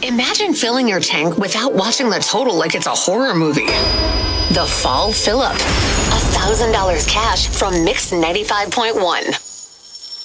Imagine filling your tank without watching the total like it's a horror movie. The Fall Fill Up. $1,000 cash from Mix 95.1.